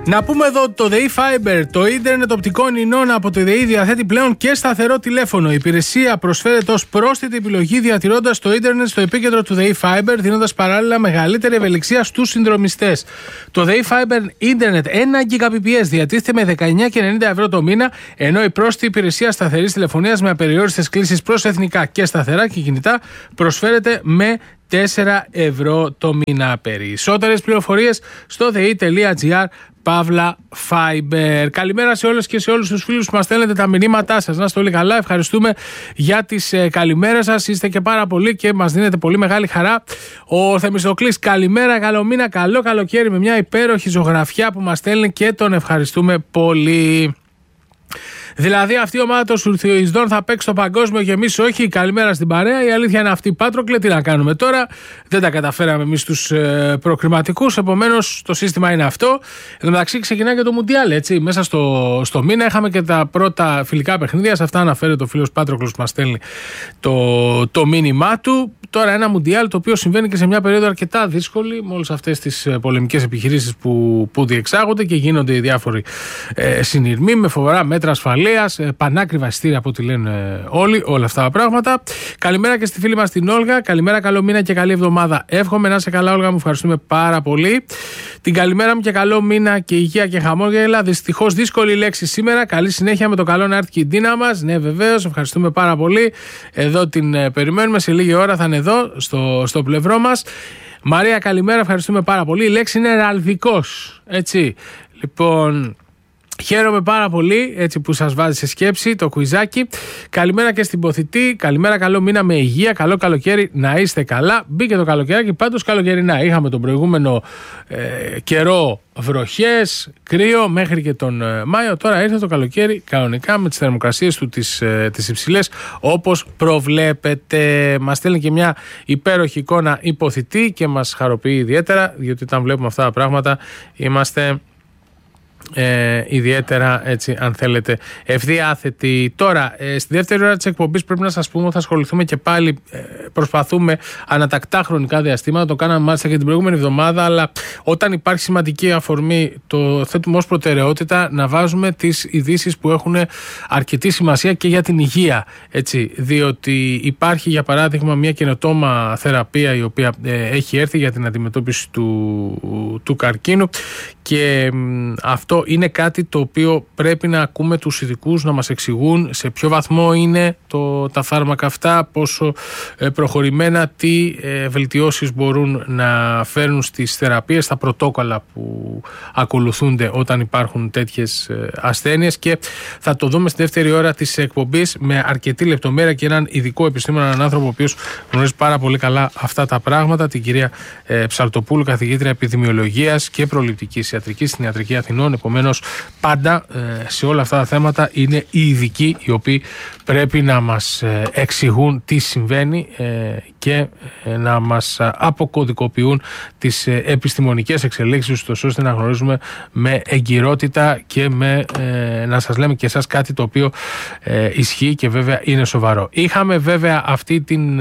Να πούμε εδώ το ΔΕΗ Fiber, το ίντερνετ οπτικών ινών από το ΔΕΗ διαθέτει πλέον και σταθερό τηλέφωνο. Η υπηρεσία προσφέρεται ως πρόσθετη επιλογή διατηρώντας το ίντερνετ στο επίκεντρο του ΔΕΗ Fiber, δίνοντας παράλληλα μεγαλύτερη ευελιξία στους συνδρομιστές. Το ΔΕΗ Fiber ίντερνετ 1 Gbps διατίθεται με 19,90 ευρώ το μήνα, ενώ η πρόσθετη υπηρεσία σταθερής τηλεφωνίας με απεριόριστες κλήσεις προς εθνικά και σταθερά και κινητά προσφέρεται με 4 ευρώ το μήνα. Περισσότερες πληροφορίες στο dei.gr Παύλα Fiber. Καλημέρα σε όλες και σε όλους τους φίλους που μας στέλνετε τα μηνύματά σας. Να είστε όλοι καλά. Ευχαριστούμε για τις καλημέρες σας. Είστε και πάρα πολλοί και μας δίνετε πολύ μεγάλη χαρά. Ο Θεμιστοκλής, καλημέρα, καλό μήνα, καλό καλοκαίρι, με μια υπέροχη ζωγραφιά που μας στέλνει και τον ευχαριστούμε πολύ. Δηλαδή, αυτή η ομάδα των Σουρθιοϊσδών θα παίξει στο παγκόσμιο και εμείς όχι. Καλημέρα στην παρέα. Η αλήθεια είναι αυτή. Πάτροκλε, τι να κάνουμε τώρα. Δεν τα καταφέραμε εμείς τους προκριματικούς. Επομένως, το σύστημα είναι αυτό. Εν τω μεταξύ, ξεκινάει και το Μουντιάλ. Έτσι. Μέσα στο μήνα είχαμε και τα πρώτα φιλικά παιχνίδια. Σε αυτά αναφέρεται ο φίλος Πάτροκλος που μας στέλνει το μήνυμά του. Τώρα, ένα Μουντιάλ το οποίο συμβαίνει και σε μια περίοδο αρκετά δύσκολη, με όλες αυτές τις πολεμικές επιχειρήσεις που διεξάγονται και γίνονται οι διάφοροι συνειρμοί με φοβερά μέτρα ασφαλείας, πανάκριβα εισιτήρια από ό,τι λένε όλοι, όλα αυτά τα πράγματα. Καλημέρα και στη φίλη μας την Όλγα. Καλημέρα, καλό μήνα και καλή εβδομάδα. Εύχομαι να είσαι καλά, Όλγα, μου ευχαριστούμε πάρα πολύ. Την καλημέρα μου και καλό μήνα και υγεία και χαμόγελα. Δυστυχώς δύσκολη λέξη σήμερα. Καλή συνέχεια, με το καλό να έρθει και η Ντίνα μας. Ναι, βεβαίως, ευχαριστούμε πάρα πολύ. Εδώ την περιμένουμε. Σε λίγη ώρα θα είναι εδώ στο πλευρό μας. Μαρία, καλημέρα, ευχαριστούμε πάρα πολύ. Η λέξη είναι ραλδικός. Έτσι. Λοιπόν, χαίρομαι πάρα πολύ έτσι που σας βάζει σε σκέψη το κουιζάκι. Καλημέρα και στην Ποθητή. Καλημέρα, καλό μήνα με υγεία. Καλό καλοκαίρι, να είστε καλά. Μπήκε το καλοκαίρι, πάντως καλοκαιρινά. Είχαμε τον προηγούμενο καιρό βροχές, κρύο μέχρι και τον Μάιο. Τώρα ήρθε το καλοκαίρι κανονικά με τις θερμοκρασίες του τις υψηλές όπως προβλέπετε. Μας στέλνει και μια υπέροχη εικόνα η Ποθητή και μας χαροποιεί ιδιαίτερα, διότι όταν βλέπουμε αυτά τα πράγματα είμαστε ιδιαίτερα, έτσι, αν θέλετε, ευδιάθετη. Τώρα, στη δεύτερη ώρα της εκπομπής πρέπει να σας πούμε ότι θα ασχοληθούμε και πάλι, προσπαθούμε ανατακτά χρονικά διαστήματα, το κάναμε μάλιστα και την προηγούμενη εβδομάδα, αλλά όταν υπάρχει σημαντική αφορμή το θέτουμε ως προτεραιότητα να βάζουμε τις ειδήσεις που έχουν αρκετή σημασία και για την υγεία, έτσι, διότι υπάρχει για παράδειγμα μια καινοτόμα θεραπεία η οποία έχει έρθει για την αντιμετώπιση του καρκίνου και αυτό είναι κάτι το οποίο πρέπει να ακούμε τους ειδικούς να μας εξηγούν σε ποιο βαθμό είναι τα φάρμακα αυτά, πόσο προχωρημένα, τι βελτιώσεις μπορούν να φέρουν στις θεραπείες, στα πρωτόκολλα που ακολουθούνται όταν υπάρχουν τέτοιες ασθένειες, και θα το δούμε στη δεύτερη ώρα της εκπομπής με αρκετή λεπτομέρεια και έναν ειδικό επιστήμονα, έναν άνθρωπο ο οποίος γνωρίζει πάρα πολύ καλά αυτά τα πράγματα, την κυρία Ψαλτοπούλου, καθηγήτρια επιδημιολογίας και προληπτικής ιατρικής στην Ιατρική Αθηνών. Επομένως, πάντα σε όλα αυτά τα θέματα είναι οι ειδικοί οι οποίοι πρέπει να μας εξηγούν τι συμβαίνει και να μας αποκωδικοποιούν τις επιστημονικές εξελίξεις, ώστε να γνωρίζουμε με εγκυρότητα και να σας λέμε και εσάς κάτι το οποίο ισχύει και βέβαια είναι σοβαρό. Είχαμε βέβαια αυτή την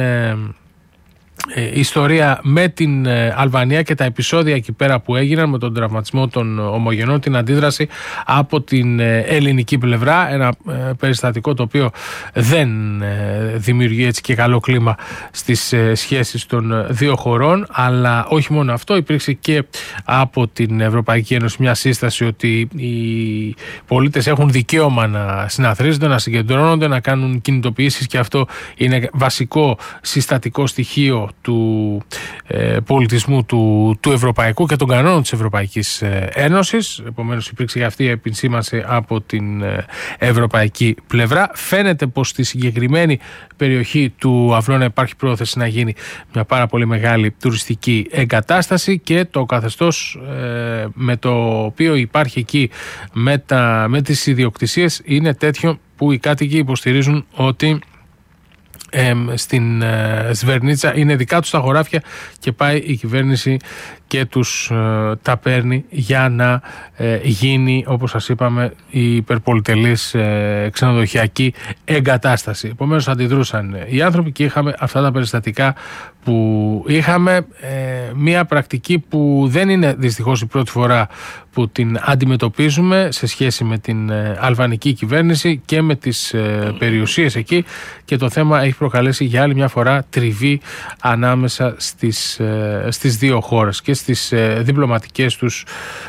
ιστορία με την Αλβανία και τα επεισόδια εκεί πέρα που έγιναν με τον τραυματισμό των ομογενών, την αντίδραση από την ελληνική πλευρά, ένα περιστατικό το οποίο δεν δημιουργεί έτσι και καλό κλίμα στις σχέσεις των δύο χωρών, αλλά όχι μόνο αυτό, υπήρξε και από την Ευρωπαϊκή Ένωση μια σύσταση ότι οι πολίτες έχουν δικαίωμα να συναθρίζονται, να συγκεντρώνονται, να κάνουν κινητοποιήσεις, και αυτό είναι βασικό συστατικό στοιχείο του πολιτισμού του ευρωπαϊκού και των κανόνων της Ευρωπαϊκής Ένωσης. Επομένως υπήρξε αυτή η επισήμανση από την ευρωπαϊκή πλευρά. Φαίνεται πως στη συγκεκριμένη περιοχή του Αυλώνα υπάρχει πρόθεση να γίνει μια πάρα πολύ μεγάλη τουριστική εγκατάσταση, και το καθεστώς με το οποίο υπάρχει εκεί με τις ιδιοκτησίες είναι τέτοιο που οι κάτοικοι υποστηρίζουν ότι στην Σβερνίτσα είναι δικά τους τα χωράφια και πάει η κυβέρνηση και τους τα παίρνει για να γίνει, όπως σας είπαμε, η υπερπολιτελής ξενοδοχειακή εγκατάσταση. Επομένως αντιδρούσαν οι άνθρωποι και είχαμε αυτά τα περιστατικά που είχαμε, μια πρακτική που δεν είναι δυστυχώς η πρώτη φορά που την αντιμετωπίζουμε σε σχέση με την αλβανική κυβέρνηση και με τις περιουσίες εκεί, και το θέμα έχει προκαλέσει για άλλη μια φορά τριβή ανάμεσα στις δύο χώρες και στις διπλωματικές τους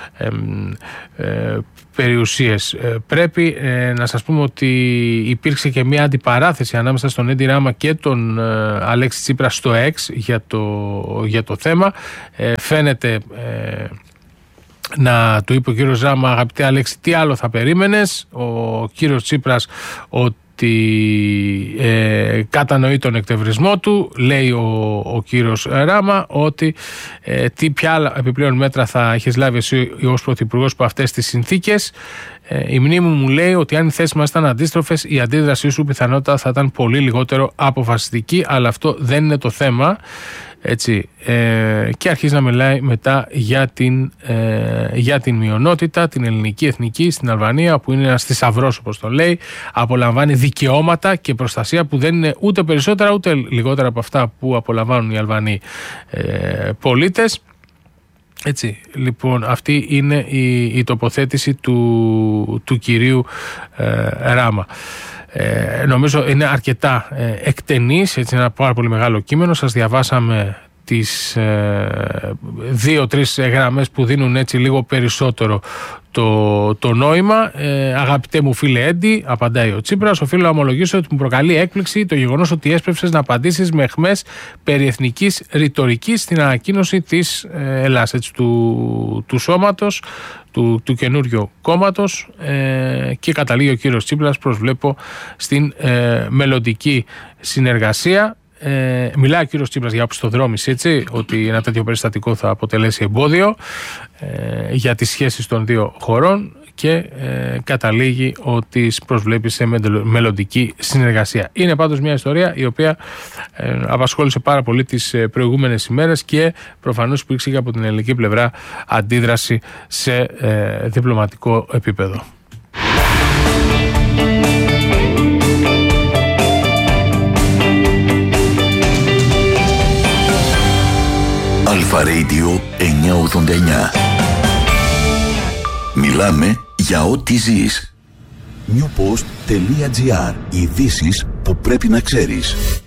περιουσίες. Πρέπει να σας πούμε ότι υπήρξε και μια αντιπαράθεση ανάμεσα στον Έντι Ράμα και τον Αλέξη Τσίπρα στο ΕΞ για το θέμα. Φαίνεται να του είπε ο κύριος Ράμα, αγαπητέ Αλέξη, τι άλλο θα περίμενες? Ο κύριος Τσίπρας ότι κατανοεί τον εκτευρισμό του. Λέει ο κύριος Ράμα ότι ποια άλλα επιπλέον μέτρα θα έχεις λάβει εσύ ως πρωθυπουργός από αυτές τις συνθήκες? Η μνήμη μου λέει ότι αν οι θέσεις μας ήταν αντίστροφες, η αντίδρασή σου πιθανότατα θα ήταν πολύ λιγότερο αποφασιστική, αλλά αυτό δεν είναι το θέμα. Έτσι, και αρχίζει να μιλάει μετά για την μειονότητα, την ελληνική εθνική στην Αλβανία, που είναι ένας θησαυρός, όπως το λέει. Απολαμβάνει δικαιώματα και προστασία που δεν είναι ούτε περισσότερα ούτε λιγότερα από αυτά που απολαμβάνουν οι Αλβανοί πολίτες. Έτσι, λοιπόν, αυτή είναι η τοποθέτηση του κυρίου Ράμα. Νομίζω είναι αρκετά εκτενής, έτσι, ένα πάρα πολύ μεγάλο κείμενο. Σας διαβάσαμε τις 2-3 γραμμές που δίνουν έτσι λίγο περισσότερο το νόημα. Αγαπητέ μου φίλε Έντι, απαντάει ο Τσίπρας, οφείλω να ομολογήσω ότι μου προκαλεί έκπληξη το γεγονός ότι έσπευσες να απαντήσεις με αιχμές περί εθνικής ρητορικής στην ανακοίνωση της Ελλάς, έτσι, του σώματος, του καινούριου κόμματος, και καταλήγει ο κύριος Τσίπρας, προσβλέπω στην μελλοντική συνεργασία. Μιλάει ο κύριος Τσίπρας για οπισθοδρόμηση, έτσι, ότι ένα τέτοιο περιστατικό θα αποτελέσει εμπόδιο για τις σχέσεις των δύο χωρών, και καταλήγει ότι προσβλέπει σε μελλοντική συνεργασία. Είναι πάντως μια ιστορία η οποία απασχόλησε πάρα πολύ τις προηγούμενες ημέρες, και προφανώς υπήρξε και από την ελληνική πλευρά αντίδραση σε διπλωματικό επίπεδο. Αλφα Radio 989. Μιλάμε για ό,τι ζεις. Newpost.gr. Ειδήσεις που πρέπει να ξέρεις.